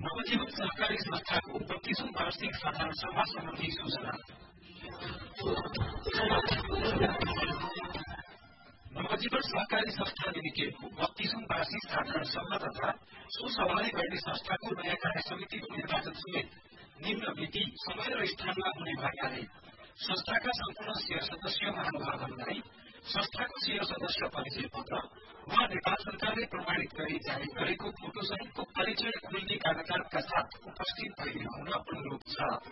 नवजीवन सहकारी संस्थाको 32औं वार्षिक साधारण सभा सम्बन्धी सूचना। नवजीवन सहकारी संस्था लिमिटेडको 32औं वार्षिक साधारण सभा तथा सो सभाले गर्ने संस्थाको नयाँ कार्य समितिको निर्वाचन समेत निम्न मिति, समय र स्थानमा हुने भएकाले संस्थाका सम्पूर्ण शेयर सदस्य महानुभावहरूलाई संस्थाको शेयर सदस्य परिचय पत्र वा नेपाल सरकारले प्रमाणित गरी जारी गरेको फोटो सहितको परिचय खुल्ने कागजातका साथ उपस्थित भइदिनु हुन अनुरोध छ।